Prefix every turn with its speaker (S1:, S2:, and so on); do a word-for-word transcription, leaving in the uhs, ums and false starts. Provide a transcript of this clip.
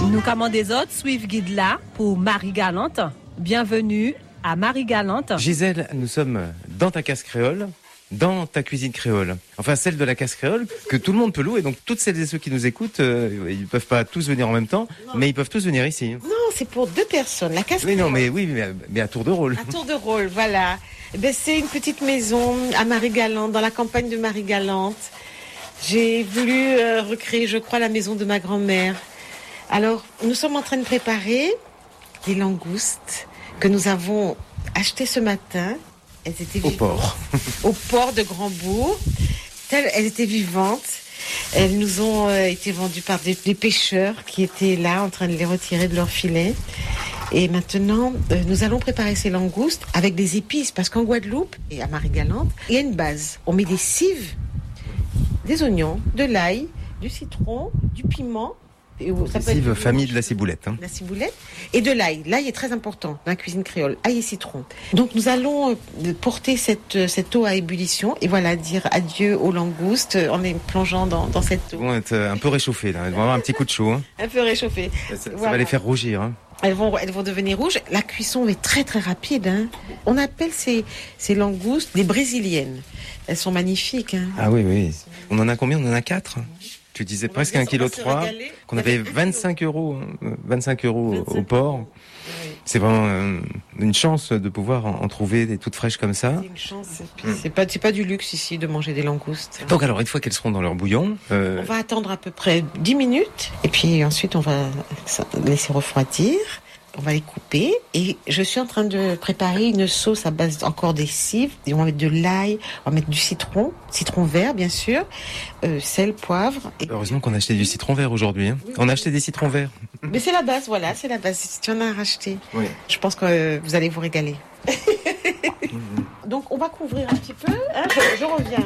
S1: Nous, comme des autres, suivent guide là pour Marie Galante. Bienvenue à Marie Galante.
S2: Gisèle, nous sommes dans ta casse créole, dans ta cuisine créole. Enfin, celle de la casse créole que tout le monde peut louer. Donc, toutes celles et ceux qui nous écoutent, euh, ils ne peuvent pas tous venir en même temps, non. mais ils peuvent tous venir ici.
S3: Non, c'est pour deux personnes. La casse
S2: oui,
S3: créole.
S2: non, mais oui, mais, mais à tour de rôle.
S3: À tour de rôle, voilà. Eh ben, c'est une petite maison à Marie Galante, dans la campagne de Marie Galante. J'ai voulu euh, recréer, je crois, la maison de ma grand-mère. Alors, nous sommes en train de préparer des langoustes que nous avons achetées ce matin. Elles étaient
S2: au
S3: vivantes.
S2: port.
S3: Au port de Grandbourg. Elles étaient vivantes. Elles nous ont euh, été vendues par des, des pêcheurs qui étaient là en train de les retirer de leur filet. Et maintenant, euh, nous allons préparer ces langoustes avec des épices. Parce qu'en Guadeloupe et à Marie Galante, il y a une base. On met des cives, des oignons, de l'ail, du citron, du piment. Et ça peut
S2: être famille
S3: rouge,
S2: de la ciboulette. Hein.
S3: La ciboulette et de l'ail. L'ail est très important dans la cuisine créole. Ail et citron. Donc nous allons porter cette, cette eau à ébullition et voilà, dire adieu aux langoustes en les plongeant dans, dans cette eau.
S2: Ils vont être un peu réchauffés là. Ils vont avoir un petit coup de chaud. Hein.
S3: Un peu réchauffés.
S2: Ça, ça
S3: voilà.
S2: va les faire rougir. Hein.
S3: Elles vont, elles vont devenir rouges. La cuisson est très très rapide. Hein. On appelle ces, ces langoustes des brésiliennes. Elles sont magnifiques. Hein.
S2: Ah oui, oui. On en a combien? On en a quatre. Tu disais on presque un kilo trois, qu'on avait vingt-cinq euros, vingt-cinq euros vingt-cinq au port. Oui. C'est vraiment euh, une chance de pouvoir en, en trouver des toutes fraîches comme ça.
S3: C'est une chance. Puis c'est pas, c'est pas du luxe ici de manger des langoustes.
S2: Donc alors, une fois qu'elles seront dans leur bouillon,
S3: euh... on va attendre à peu près dix minutes et puis ensuite on va laisser refroidir. On va les couper et je suis en train de préparer une sauce à base encore des cives. Et on va mettre de l'ail, on va mettre du citron, citron vert bien sûr, euh, sel, poivre. Et...
S2: Heureusement qu'on a acheté du citron vert aujourd'hui. Hein. Oui. On a acheté des citrons verts.
S3: Mais c'est la base, voilà, c'est la base. Si tu en as racheté,
S2: oui.
S3: Je pense que euh, vous allez vous régaler. Donc on va couvrir un petit peu. Hein, je, je reviens.